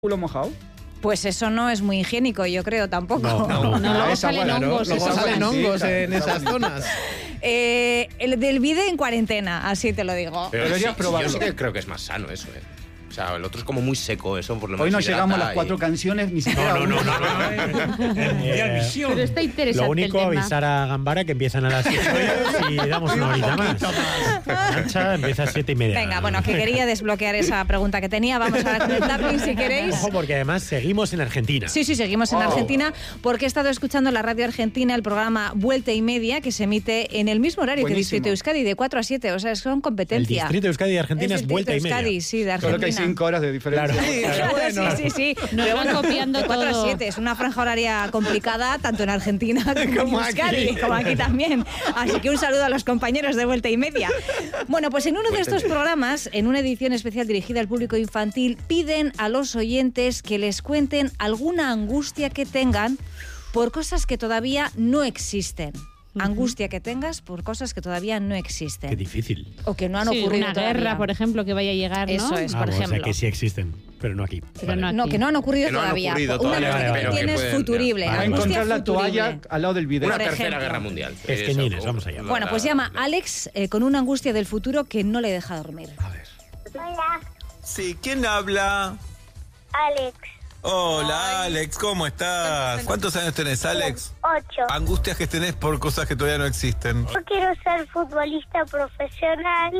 culo mojado? Pues eso no es muy higiénico, yo creo, tampoco. No, salen hongos. Luego salen hongos en esas zonas. El del bidet en cuarentena, así te lo digo. Pero ya has probado. Yo sí que creo que es más sano eso, O sea, el otro es como muy seco, eso por lo menos. Hoy no hidrata llegamos a las y- 4 canciones, ni siquiera. No. Pero está interesante Lo único, el tema. avisar a Gambara que empiezan a las 7 y damos una horita más. Nacha empieza a 7:30. Venga, bueno, que quería desbloquear esa pregunta que tenía. Vamos ahora con el tapping, si queréis. Ojo, porque además seguimos en Argentina. Sí, seguimos en Argentina porque he estado escuchando la radio argentina el programa Vuelta y Media, que se emite en el mismo horario que Buenísimo. Distrito Euskadi, de 4 a 7. O sea, son El competencia. distrito de Euskadi de Argentina es Distrito vuelta y media. Euskadi, sí, de Solo que Argentina. hay 5 horas de diferencia. Claro. Claro, sí. Nos Pero van bueno, copiando de 4 todo. a 7. Es una franja horaria complicada, tanto en Argentina como en Como Euskadi, aquí. como aquí también. Así que un saludo a los compañeros de Vuelta y Media. Bueno, pues en uno de estos programas, en una edición especial dirigida al público infantil, piden a los oyentes que les cuenten alguna angustia que tengan por cosas que todavía no existen. Angustia que tengas por cosas que todavía no existen. Qué difícil. O que no han Sí, ocurrido una todavía. guerra, por ejemplo, que vaya a llegar, ¿no? Eso es, por O sea ejemplo. que sí existen, pero no aquí. Pero Vale. no aquí. No, que no han ocurrido Que no han todavía. ocurrido Una todavía, angustia pero que que tienes pueden, futurible. ya. Va a Angustia encontrar la futurible. toalla al lado del video. Una Por tercera ejemplo. guerra mundial. Pesqueñines, Eso, vamos allá. Bueno, pues llama Alex con una angustia del futuro que no le deja dormir. Hola, Sí, ¿quién habla? Alex. Hola, Alex, ¿cómo estás? ¿Cuántos años tenés, Alex? 8. Angustias que tenés por cosas que todavía no existen. Yo quiero ser futbolista profesional,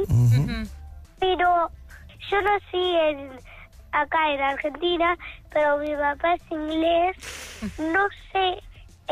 pero yo nací acá en Argentina, pero mi papá es inglés. No sé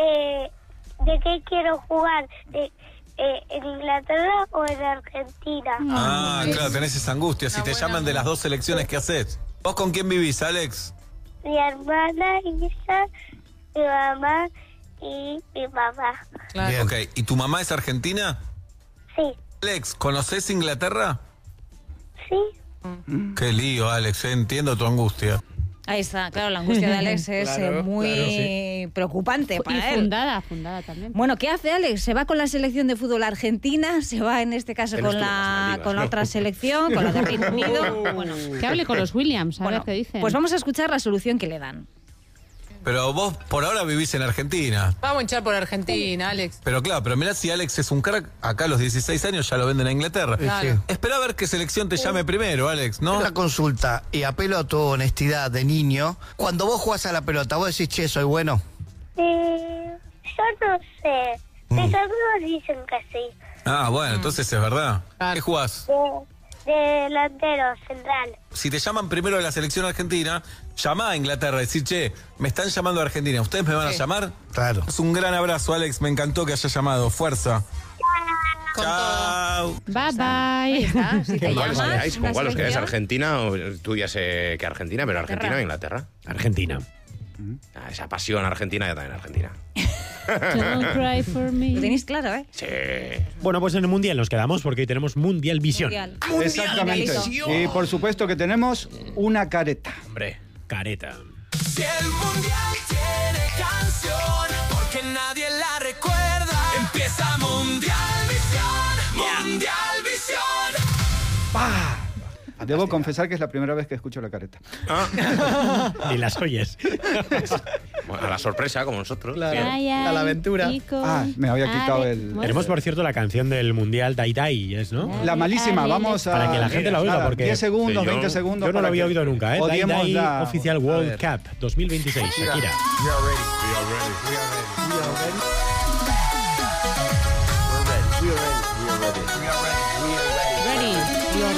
de qué quiero jugar, en Inglaterra o en Argentina. Ah, claro, tenés esa angustia. Si te llaman de las dos selecciones, ¿qué haces? ¿Vos con quién vivís, Alex? Mi hermana Isa, mi mamá y mi papá. Bien. Ok, ¿y tu mamá es argentina? Sí, Alex, ¿conocés Inglaterra? sí. Qué lío, Alex, entiendo tu angustia. Ahí está, claro, la angustia de Alex es muy preocupante para Y él. fundada también. Bueno, ¿qué hace Alex? ¿Se va con la selección de fútbol argentina? ¿Se va en este caso Él con estuvo en las la Maldivas, con la ¿no? otra selección, con la de Reino Unido? Bueno, Que hable con los Williams, a bueno, ver qué dicen. pues vamos a escuchar la solución que le dan. Pero vos por ahora vivís en Argentina. Vamos a hinchar por Argentina, Alex. Pero claro, pero mirá si Alex es un crack, acá a los 16 años ya lo venden a Inglaterra. Claro. Espera a ver qué selección te llame primero, Alex, ¿no? Una consulta, y apelo a tu honestidad de niño. Cuando vos jugás a la pelota, vos decís, che, soy bueno. Yo no sé. Mis amigos dicen que sí. Ah, bueno, entonces es verdad. ¿Qué jugás? De delantero central. Si te llaman primero de la selección argentina, llama a Inglaterra, decir, che, me están llamando a Argentina, ¿ustedes me van a llamar? Claro. Es un gran abrazo, Alex, me encantó que hayas llamado. Fuerza. Con Chao. Bye bye. Si te ¿Cuáles llamas, seríais? ¿Con una cuáles queréis? selección- ¿Argentina? O, tú ya sé que Argentina, pero ¿Argentina o Inglaterra? Argentina. Ah, esa pasión argentina, ya también Argentina. Don't cry for me. Lo tenéis claro, ¿eh? Sí. Bueno, pues en el Mundial nos quedamos porque hoy tenemos Mundial Visión. Mundial. Exactamente. Mundialito. Y por supuesto que tenemos una careta. Hombre. Careta. Si el mundial tiene canción, porque nadie la recuerda. Empieza Mundial Visión. Mundial Visión. ¡Pah! Debo confesar que es la primera vez que escucho la careta. Ni las oyes. Bueno, a la sorpresa, como nosotros. Brian, a la aventura. Nico, Ah, me había quitado Alex, el- Mos- Tenemos, por cierto, la canción del Mundial Dai Dai, ¿es, no? La malísima, Ale, vamos a... Para que la gente la oiga, nada, porque- 10 segundos, Sí, yo- 20 segundos. Yo no lo para había que oído nunca, ¿eh? Dai odiemos Dai la- Oficial World Cup 2026, Shakira. We're ready.